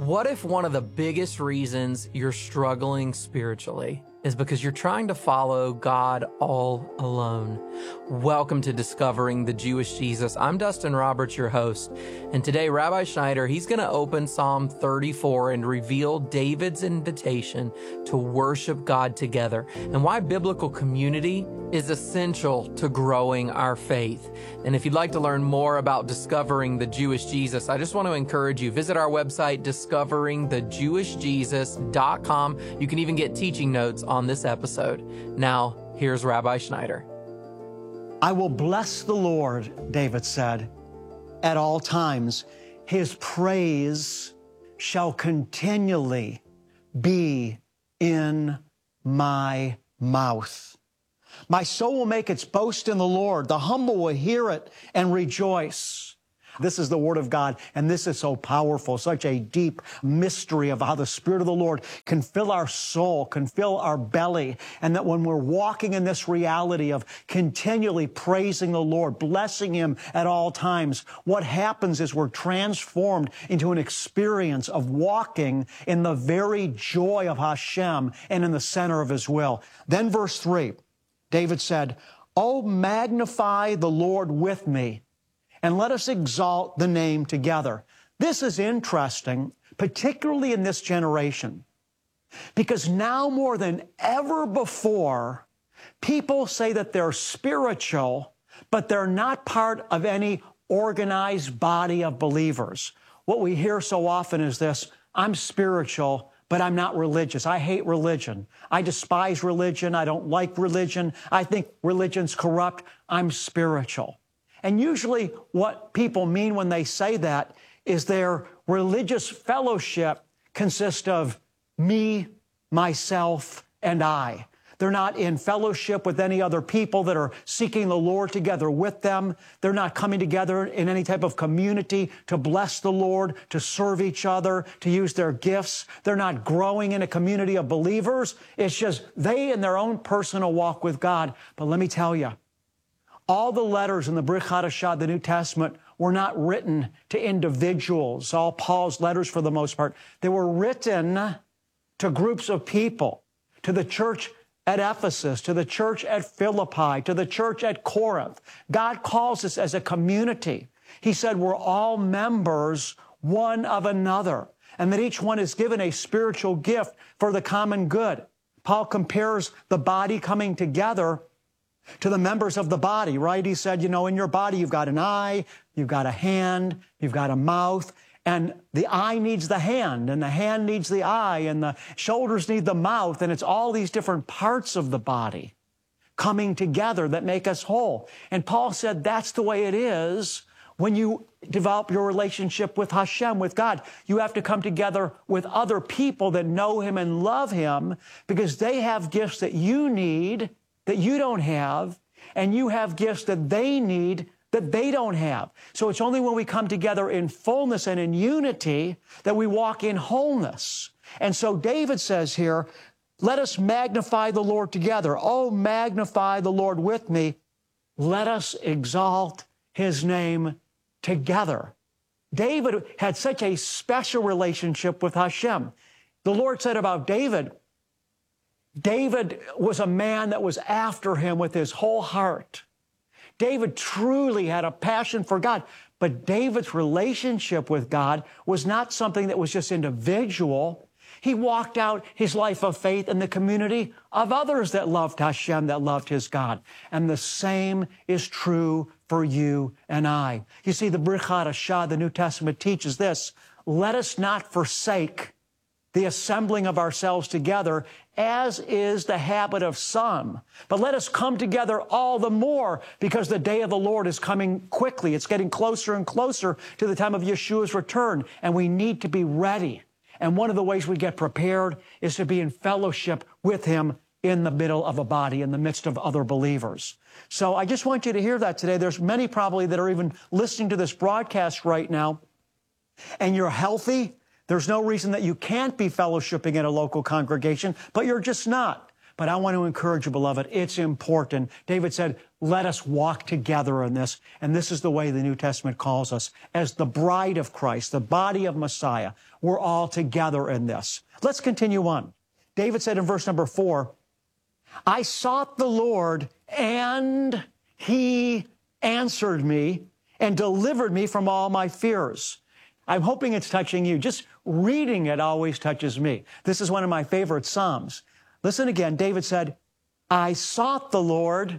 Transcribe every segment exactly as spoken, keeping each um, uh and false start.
What if one of the biggest reasons you're struggling spiritually is because you're trying to follow God all alone? Welcome to Discovering the Jewish Jesus. I'm Dustin Roberts, your host. And today, Rabbi Schneider, he's going to open Psalm thirty-four and reveal David's invitation to worship God together and why biblical community is essential to growing our faith. And if you'd like to learn more about discovering the Jewish Jesus, I just want to encourage you, visit our website, discovering the jewish jesus dot com. You can even get teaching notes on this episode. Now, here's Rabbi Schneider. I will bless the Lord, David said, at all times. His praise shall continually be in my mouth. My soul will make its boast in the Lord. The humble will hear it and rejoice. This is the Word of God, and this is so powerful, such a deep mystery of how the Spirit of the Lord can fill our soul, can fill our belly, and that when we're walking in this reality of continually praising the Lord, blessing Him at all times, what happens is we're transformed into an experience of walking in the very joy of Hashem and in the center of His will. Then verse three, David said, "Oh, magnify the Lord with me, and let us exalt the name together." This is interesting, particularly in this generation, because now more than ever before, people say that they're spiritual, but they're not part of any organized body of believers. What we hear so often is this: I'm spiritual, but I'm not religious. I hate religion. I despise religion. I don't like religion. I think religion's corrupt. I'm spiritual. And usually what people mean when they say that is their religious fellowship consists of me, myself, and I. They're not in fellowship with any other people that are seeking the Lord together with them. They're not coming together in any type of community to bless the Lord, to serve each other, to use their gifts. They're not growing in a community of believers. It's just they in their own personal walk with God. But let me tell you, all the letters in the Brit Hadashah, the New Testament, were not written to individuals. All Paul's letters, for the most part, they were written to groups of people, to the church at Ephesus, to the church at Philippi, to the church at Corinth. God calls us as a community. He said we're all members one of another, and that each one is given a spiritual gift for the common good. Paul compares the body coming together to the members of the body, right? He said, you know, in your body, you've got an eye, you've got a hand, you've got a mouth, and the eye needs the hand, and the hand needs the eye, and the shoulders need the mouth, and it's all these different parts of the body coming together that make us whole. And Paul said that's the way it is when you develop your relationship with Hashem, with God. You have to come together with other people that know Him and love Him because they have gifts that you need that you don't have, and you have gifts that they need that they don't have. So it's only when we come together in fullness and in unity that we walk in wholeness. And so David says here, let us magnify the Lord together. Oh, magnify the Lord with me. Let us exalt His name together. David had such a special relationship with Hashem. The Lord said about David, David was a man that was after Him with his whole heart. David truly had a passion for God, but David's relationship with God was not something that was just individual. He walked out his life of faith in the community of others that loved Hashem, that loved his God. And the same is true for you and I. You see, the Brit Hadashah, the New Testament, teaches this: let us not forsake the assembling of ourselves together, as is the habit of some. But let us come together all the more because the day of the Lord is coming quickly. It's getting closer and closer to the time of Yeshua's return, and we need to be ready. And one of the ways we get prepared is to be in fellowship with Him in the middle of a body, in the midst of other believers. So I just want you to hear that today. There's many probably that are even listening to this broadcast right now, and you're healthy. There's no reason that you can't be fellowshipping in a local congregation, but you're just not. But I want to encourage you, beloved, it's important. David said, let us walk together in this. And this is the way the New Testament calls us. As the bride of Christ, the body of Messiah, we're all together in this. Let's continue on. David said in verse number four, I sought the Lord, and he answered me and delivered me from all my fears. I'm hoping it's touching you. Just reading it always touches me. This is one of my favorite Psalms. Listen again. David said, I sought the Lord,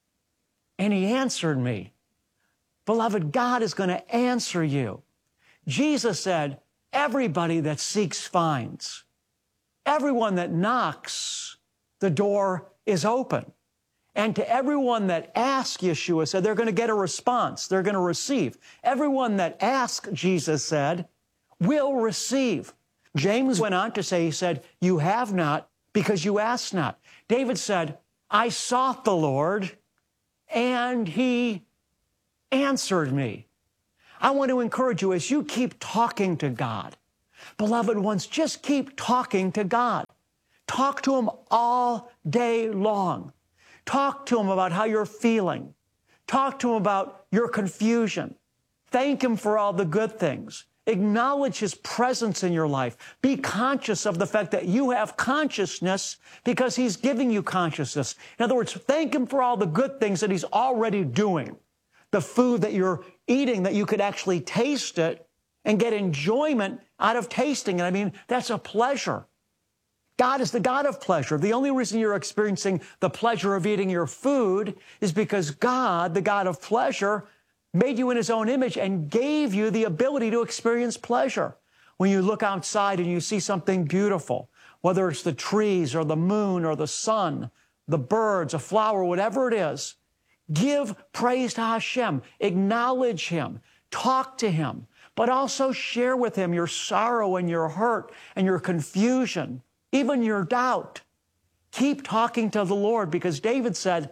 and he answered me. Beloved, God is going to answer you. Jesus said, everybody that seeks finds. Everyone that knocks, the door is open. And to everyone that asks, Yeshua said, they're going to get a response. They're going to receive. Everyone that asks, Jesus said, will receive. James went on to say, he said, you have not because you ask not. David said, I sought the Lord, and he answered me. I want to encourage you as you keep talking to God. Beloved ones, just keep talking to God. Talk to him all day long. Talk to him about how you're feeling. Talk to him about your confusion. Thank him for all the good things. Acknowledge his presence in your life. Be conscious of the fact that you have consciousness because he's giving you consciousness. In other words, thank him for all the good things that he's already doing. The food that you're eating, that you could actually taste it and get enjoyment out of tasting it. I mean, that's a pleasure. God is the God of pleasure. The only reason you're experiencing the pleasure of eating your food is because God, the God of pleasure, made you in his own image and gave you the ability to experience pleasure. When you look outside and you see something beautiful, whether it's the trees or the moon or the sun, the birds, a flower, whatever it is, give praise to Hashem. Acknowledge him. Talk to him. But also share with him your sorrow and your hurt and your confusion, even your doubt. Keep talking to the Lord, because David said,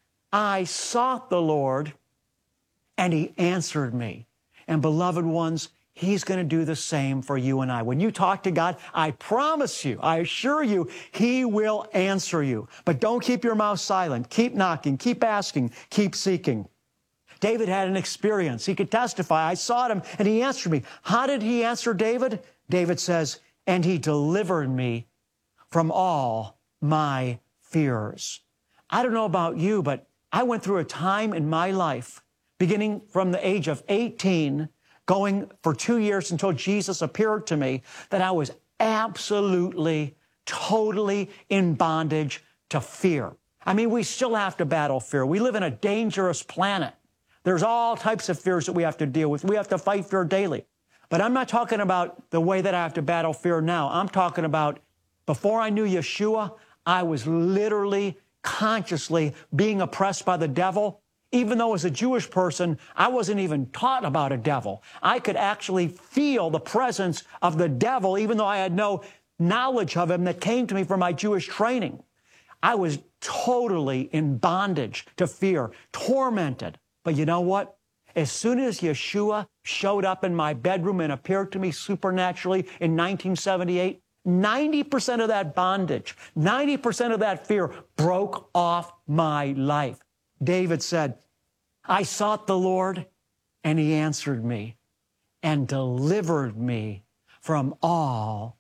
I sought the Lord, and he answered me. And beloved ones, he's going to do the same for you and I. When you talk to God, I promise you, I assure you, he will answer you. But don't keep your mouth silent. Keep knocking, keep asking, keep seeking. David had an experience. He could testify. I sought him, and he answered me. How did he answer David? David says, and he delivered me from all my fears. I don't know about you, but I went through a time in my life, beginning from the age of eighteen, going for two years until Jesus appeared to me, that I was absolutely, totally in bondage to fear. I mean, we still have to battle fear. We live in a dangerous planet. There's all types of fears that we have to deal with. We have to fight fear daily. But I'm not talking about the way that I have to battle fear now. I'm talking about before I knew Yeshua, I was literally, consciously being oppressed by the devil. Even though as a Jewish person, I wasn't even taught about a devil. I could actually feel the presence of the devil, even though I had no knowledge of him that came to me from my Jewish training. I was totally in bondage to fear, tormented. But you know what? As soon as Yeshua showed up in my bedroom and appeared to me supernaturally in nineteen seventy-eight, ninety percent of that bondage, ninety percent of that fear broke off my life. David said, I sought the Lord, and he answered me and delivered me from all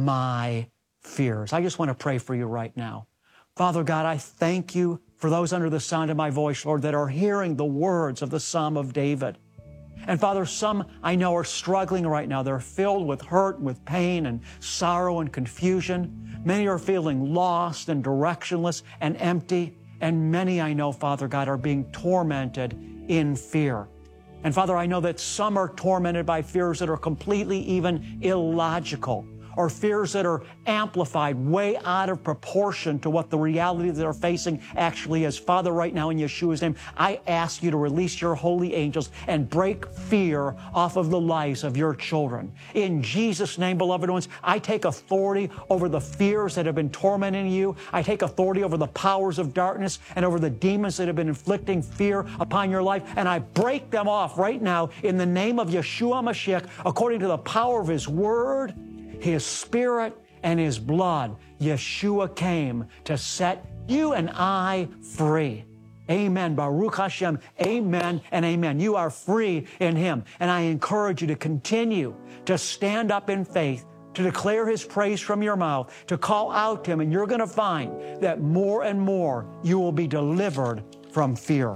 my fears. I just want to pray for you right now. Father God, I thank you for those under the sound of my voice, Lord, that are hearing the words of the Psalm of David. And Father, some I know are struggling right now. They're filled with hurt and with pain and sorrow and confusion. Many are feeling lost and directionless and empty. And many I know, Father God, are being tormented in fear. And Father, I know that some are tormented by fears that are completely even illogical, or fears that are amplified way out of proportion to what the reality that they're facing actually is. Father, right now in Yeshua's name, I ask you to release your holy angels and break fear off of the lives of your children. In Jesus' name, beloved ones, I take authority over the fears that have been tormenting you. I take authority over the powers of darkness and over the demons that have been inflicting fear upon your life, and I break them off right now in the name of Yeshua Mashiach, according to the power of his word, his Spirit, and his blood, Yeshua came to set you and I free. Amen. Baruch Hashem. Amen and amen. You are free in him. And I encourage you to continue to stand up in faith, to declare his praise from your mouth, to call out to him, and you're going to find that more and more you will be delivered from fear.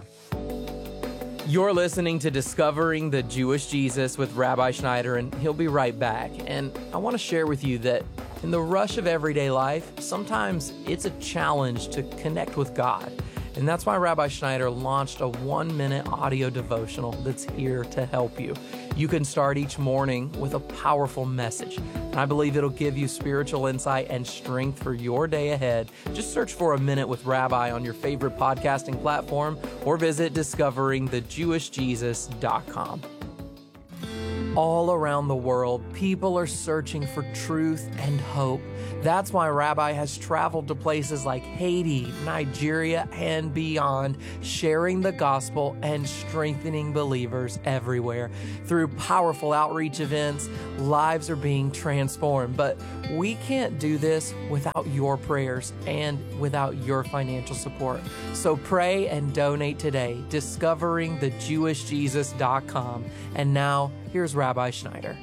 You're listening to Discovering the Jewish Jesus with Rabbi Schneider, and he'll be right back. And I want to share with you that in the rush of everyday life, sometimes it's a challenge to connect with God. And that's why Rabbi Schneider launched a one-minute audio devotional that's here to help you. You can start each morning with a powerful message, and I believe it'll give you spiritual insight and strength for your day ahead. Just search for A Minute with Rabbi on your favorite podcasting platform or visit discovering the jewish jesus dot com. All around the world, people are searching for truth and hope. That's why Rabbi has traveled to places like Haiti, Nigeria, and beyond, sharing the gospel and strengthening believers everywhere. Through powerful outreach events, lives are being transformed. But we can't do this without your prayers and without your financial support. So pray and donate today, discovering the jewish jesus dot com. And now, here's Rabbi Schneider.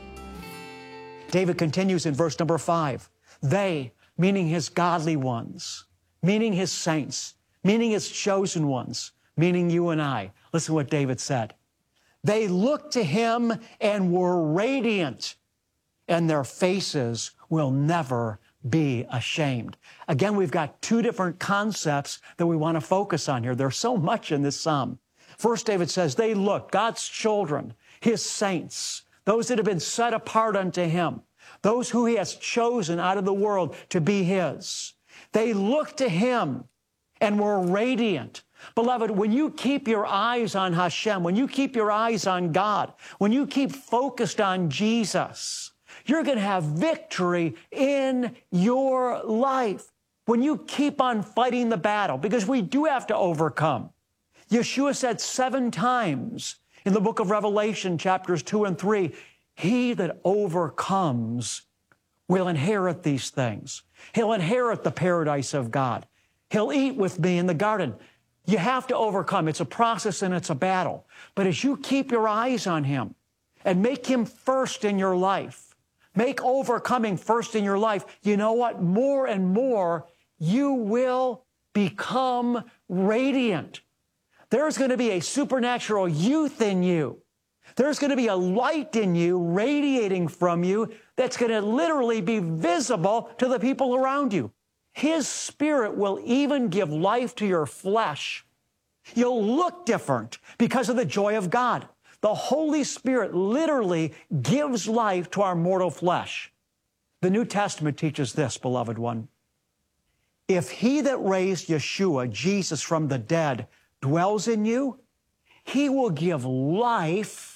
David continues in verse number five. They, meaning his godly ones, meaning his saints, meaning his chosen ones, meaning you and I. Listen to what David said. They looked to him and were radiant, and their faces will never be ashamed. Again, we've got two different concepts that we want to focus on here. There's so much in this psalm. First, David says, they look, God's children, his saints, those that have been set apart unto him, those who he has chosen out of the world to be his. They look to him and were radiant. Beloved, when you keep your eyes on Hashem, when you keep your eyes on God, when you keep focused on Jesus, you're going to have victory in your life. When you keep on fighting the battle, because we do have to overcome. Yeshua said seven times in the book of Revelation, chapters two and three, he that overcomes will inherit these things. He'll inherit the paradise of God. He'll eat with me in the garden. You have to overcome. It's a process and it's a battle. But as you keep your eyes on him and make him first in your life, make overcoming first in your life, you know what? More and more, you will become radiant. There's going to be a supernatural youth in you. There's going to be a light in you radiating from you that's going to literally be visible to the people around you. His Spirit will even give life to your flesh. You'll look different because of the joy of God. The Holy Spirit literally gives life to our mortal flesh. The New Testament teaches this, beloved one. If he that raised Yeshua, Jesus, from the dead dwells in you, he will give life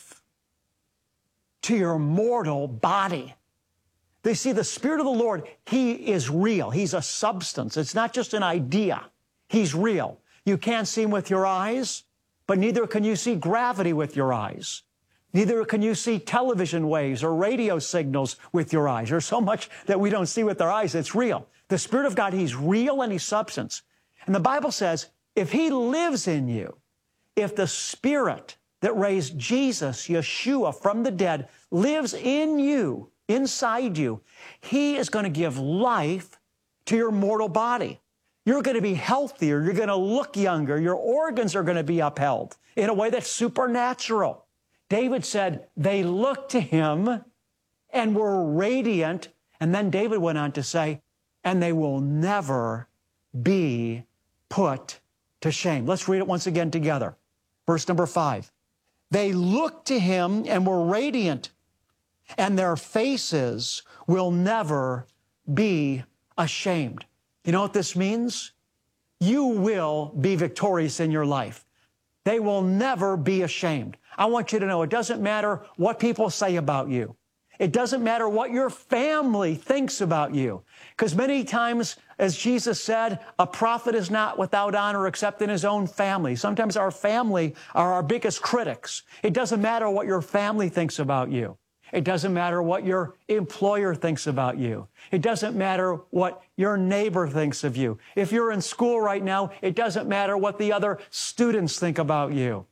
to your mortal body. They see the Spirit of the Lord, he is real. He's a substance. It's not just an idea. He's real. You can't see him with your eyes, but neither can you see gravity with your eyes. Neither can you see television waves or radio signals with your eyes. There's so much that we don't see with our eyes. It's real. The Spirit of God, he's real and he's substance. And the Bible says, if he lives in you, if the Spirit that raised Jesus, Yeshua, from the dead, lives in you, inside you, he is going to give life to your mortal body. You're going to be healthier. You're going to look younger. Your organs are going to be upheld in a way that's supernatural. David said, they looked to him and were radiant. And then David went on to say, and they will never be put to shame. Let's read it once again together. Verse number five. They looked to him and were radiant, and their faces will never be ashamed. You know what this means? You will be victorious in your life. They will never be ashamed. I want you to know it doesn't matter what people say about you. It doesn't matter what your family thinks about you. Because many times, as Jesus said, a prophet is not without honor except in his own family. Sometimes our family are our biggest critics. It doesn't matter what your family thinks about you. It doesn't matter what your employer thinks about you. It doesn't matter what your neighbor thinks of you. If you're in school right now, it doesn't matter what the other students think about you.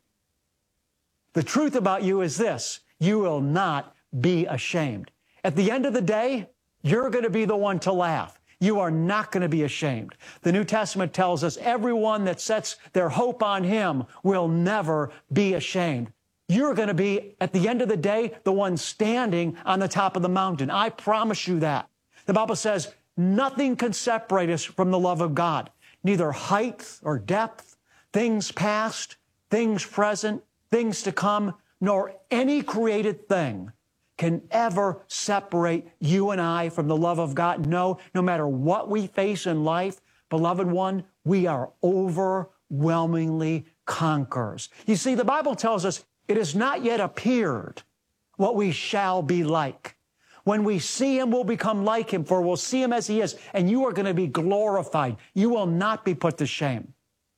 The truth about you is this: you will not be ashamed. At the end of the day, you're going to be the one to laugh. You are not going to be ashamed. The New Testament tells us everyone that sets their hope on Him will never be ashamed. You're going to be, at the end of the day, the one standing on the top of the mountain. I promise you that. The Bible says nothing can separate us from the love of God. Neither height or depth, things past, things present, things to come, nor any created thing can ever separate you and I from the love of God. No, no matter what we face in life, beloved one, we are overwhelmingly conquerors. You see, the Bible tells us it has not yet appeared what we shall be like. When we see Him, we'll become like Him, for we'll see Him as He is, and you are going to be glorified. You will not be put to shame.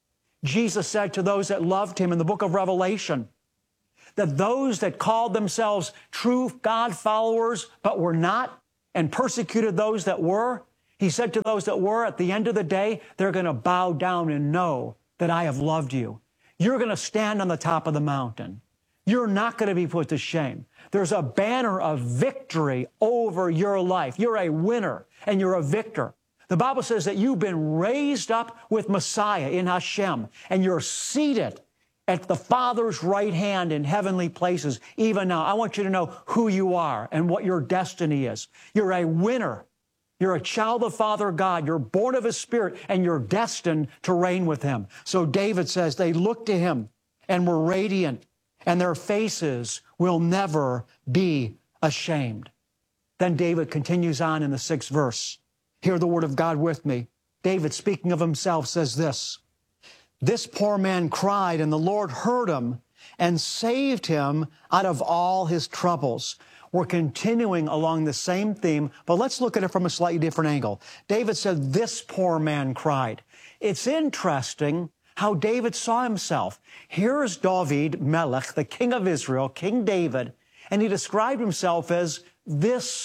Jesus said to those that loved Him in the book of Revelation that those that called themselves true God followers but were not, and persecuted those that were, He said to those that were, at the end of the day, they're going to bow down and know that I have loved you. You're going to stand on the top of the mountain. You're not going to be put to shame. There's a banner of victory over your life. You're a winner and you're a victor. The Bible says that you've been raised up with Messiah in Hashem, and you're seated at the Father's right hand in heavenly places. Even now, I want you to know who you are and what your destiny is. You're a winner. You're a child of Father God. You're born of His Spirit, and you're destined to reign with Him. So David says they looked to Him and were radiant, and their faces will never be ashamed. Then David continues on in the sixth verse. Hear the word of God with me. David, speaking of himself, says this: "This poor man cried, and the Lord heard him and saved him out of all his troubles." We're continuing along the same theme, but let's look at it from a slightly different angle. David said, "This poor man cried." It's interesting how David saw himself. Here's David Melech, the king of Israel, King David, and he described himself as this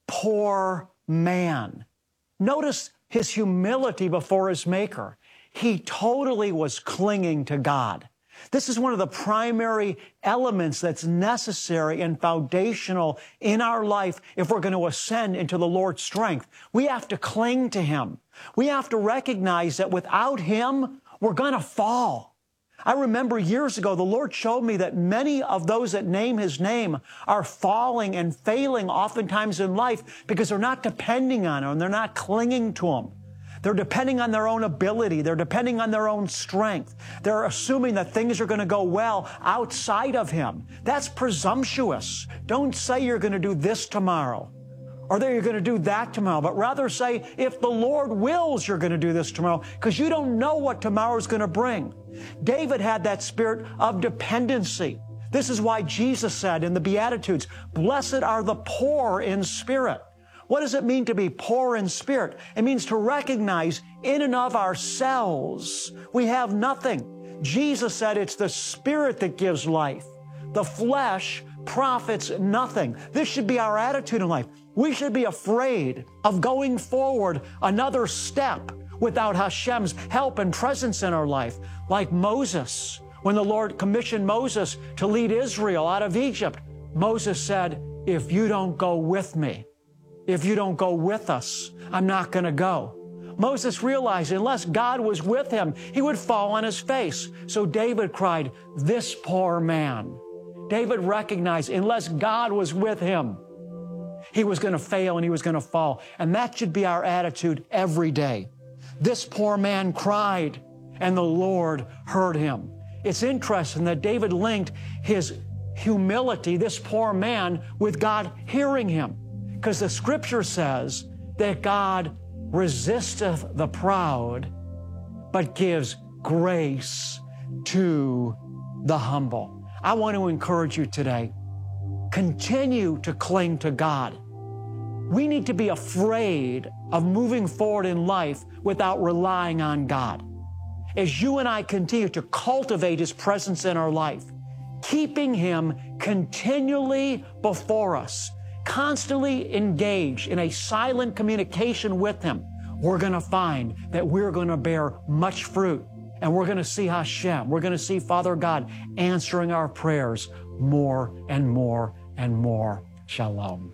poor man. Notice his humility before his Maker. He totally was clinging to God. This is one of the primary elements that's necessary and foundational in our life if we're going to ascend into the Lord's strength. We have to cling to Him. We have to recognize that without Him, we're going to fall. I remember years ago, the Lord showed me that many of those that name His name are falling and failing oftentimes in life because they're not depending on Him, they're not clinging to Him. They're depending on their own ability. They're depending on their own strength. They're assuming that things are going to go well outside of Him. That's presumptuous. Don't say you're going to do this tomorrow or that you're going to do that tomorrow, but rather say, if the Lord wills, you're going to do this tomorrow, because you don't know what tomorrow's going to bring. David had that spirit of dependency. This is why Jesus said in the Beatitudes, "Blessed are the poor in spirit." What does it mean to be poor in spirit? It means to recognize in and of ourselves we have nothing. Jesus said it's the Spirit that gives life. The flesh profits nothing. This should be our attitude in life. We should be afraid of going forward another step without Hashem's help and presence in our life. Like Moses, when the Lord commissioned Moses to lead Israel out of Egypt, Moses said, "If you don't go with me, if you don't go with us, I'm not going to go." Moses realized unless God was with him, he would fall on his face. So David cried, "This poor man." David recognized unless God was with him, he was going to fail and he was going to fall. And that should be our attitude every day. This poor man cried, and the Lord heard him. It's interesting that David linked his humility, this poor man, with God hearing him. Because the Scripture says that God resisteth the proud, but gives grace to the humble. I want to encourage you today. Continue to cling to God. We need to be afraid of moving forward in life without relying on God. As you and I continue to cultivate His presence in our life, keeping Him continually before us, constantly engaged in a silent communication with Him, we're going to find that we're going to bear much fruit. And we're going to see Hashem, we're going to see Father God answering our prayers more and more and more. Shalom.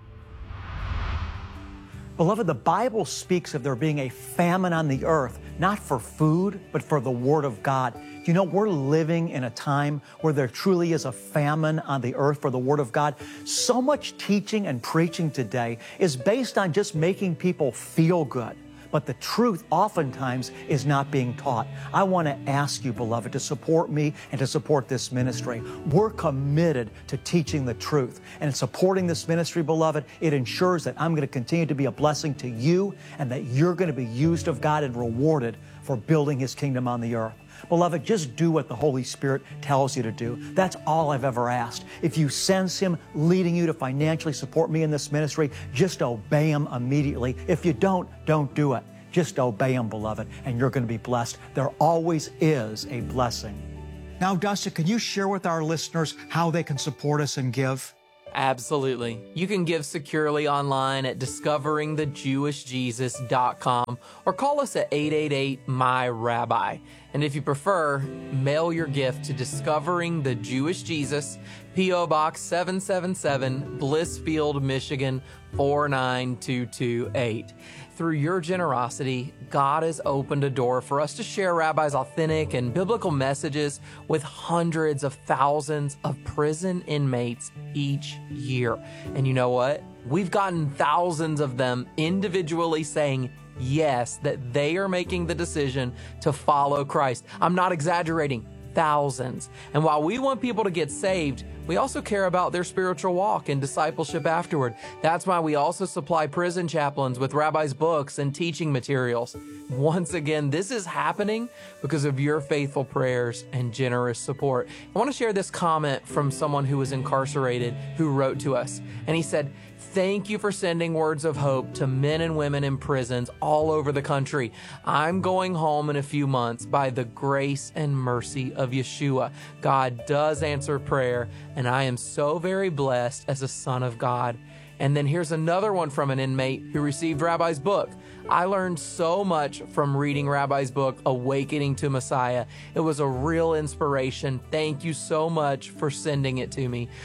Beloved, the Bible speaks of there being a famine on the earth, not for food, but for the Word of God. You know, we're living in a time where there truly is a famine on the earth for the Word of God. So much teaching and preaching today is based on just making people feel good. But the truth oftentimes is not being taught. I want to ask you, beloved, to support me and to support this ministry. We're committed to teaching the truth. And in supporting this ministry, beloved, it ensures that I'm going to continue to be a blessing to you and that you're going to be used of God and rewarded for building His kingdom on the earth. Beloved, just do what the Holy Spirit tells you to do. That's all I've ever asked. If you sense Him leading you to financially support me in this ministry, just obey Him immediately. If you don't, don't do it. Just obey Him, beloved, and you're going to be blessed. There always is a blessing. Now, Dustin, can you share with our listeners how they can support us and give? Absolutely. You can give securely online at discovering the jewish jesus dot com or call us at eight eight eight, M Y, Rabbi. And if you prefer, mail your gift to Discovering the Jewish Jesus, P O Box seven seven seven, Blissfield, Michigan four nine two two eight. Through your generosity, God has opened a door for us to share Rabbi's authentic and biblical messages with hundreds of thousands of prison inmates each year. And you know what? We've gotten thousands of them individually saying yes, that they are making the decision to follow Christ. I'm not exaggerating. Thousands. And while we want people to get saved, we also care about their spiritual walk and discipleship afterward. That's why we also supply prison chaplains with Rabbi's books and teaching materials. Once again, this is happening because of your faithful prayers and generous support. I want to share this comment from someone who was incarcerated who wrote to us. And he said, "Thank you for sending words of hope to men and women in prisons all over the country. I'm going home in a few months by the grace and mercy of Yeshua. God does answer prayer, and I am so very blessed as a son of God." And then here's another one from an inmate who received Rabbi's book. "I learned so much from reading Rabbi's book, Awakening to Messiah. It was a real inspiration. Thank you so much for sending it to me."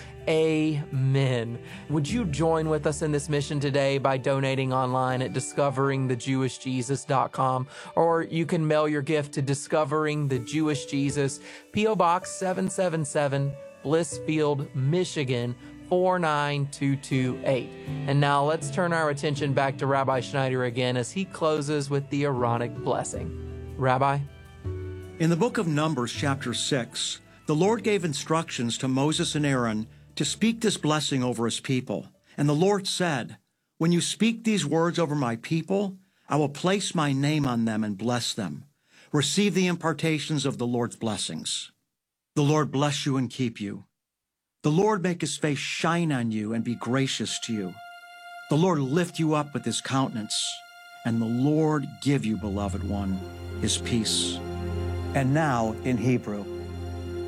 Amen. Would you join with us in this mission today by donating online at discovering the jewish jesus dot com, or you can mail your gift to Discovering the Jewish Jesus, P O Box seven seven seven, Blissfield, Michigan four nine two two eight. And now let's turn our attention back to Rabbi Schneider again as he closes with the Aaronic blessing. Rabbi? In the book of Numbers, chapter six, the Lord gave instructions to Moses and Aaron to speak this blessing over His people. And the Lord said, "When you speak these words over my people, I will place my name on them and bless them. Receive the impartations of the Lord's blessings. The Lord bless you and keep you. The Lord make His face shine on you and be gracious to you. The Lord lift you up with His countenance, and the Lord give you, beloved one, His peace." And now in Hebrew.